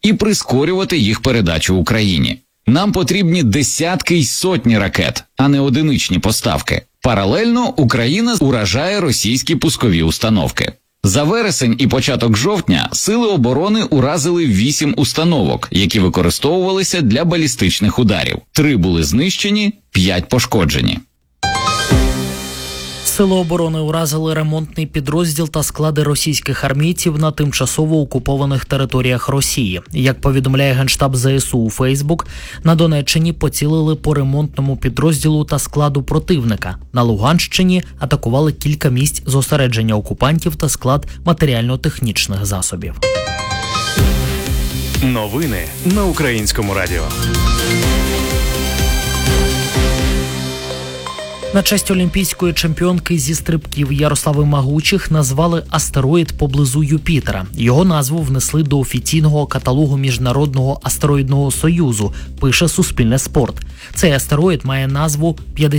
і прискорювати їх передачу Україні. Нам потрібні десятки й сотні ракет, а не одиничні поставки. Паралельно Україна уражає російські пускові установки. За вересень і початок жовтня Сили оборони уразили 8 установок, які використовувалися для балістичних ударів. 3 були знищені, 5 пошкоджені. Сили оборони уразили ремонтний підрозділ та склади російських армійців на тимчасово окупованих територіях Росії. Як повідомляє Генштаб ЗСУ у Фейсбук, на Донеччині поцілили по ремонтному підрозділу та складу противника. На Луганщині атакували кілька місць зосередження окупантів та склад матеріально-технічних засобів. Новини на Українському радіо. На честь олімпійської чемпіонки зі стрибків Ярослави Магучих назвали астероїд поблизу Юпітера. Його назву внесли до офіційного каталогу Міжнародного астероїдного союзу, пише Суспільне спорт. Цей астероїд має назву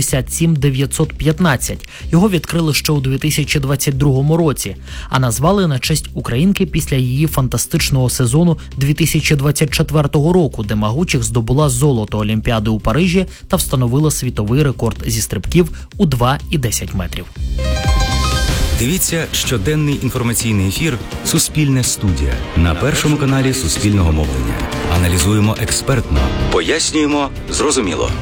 57915. Його відкрили ще у 2022 році, а назвали на честь українки після її фантастичного сезону 2024 року, де Магучих здобула золото Олімпіади у Парижі та встановила світовий рекорд зі стрибків у 2,10 метрів. Дивіться щоденний інформаційний ефір «Суспільне студія» на Першому каналі Суспільного мовлення. Аналізуємо експертно, пояснюємо зрозуміло.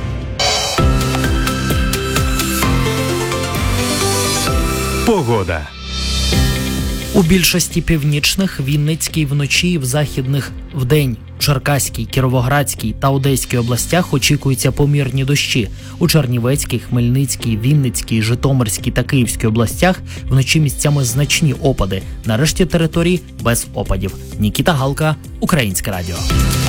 Погода. У більшості північних, Вінницькій вночі і в західних вдень, Черкаській, Кіровоградській та Одеській областях очікуються помірні дощі. У Чернівецькій, Хмельницькій, Вінницькій, Житомирській та Київській областях вночі місцями значні опади. На решті територій без опадів. Нікіта Галка, Українське радіо.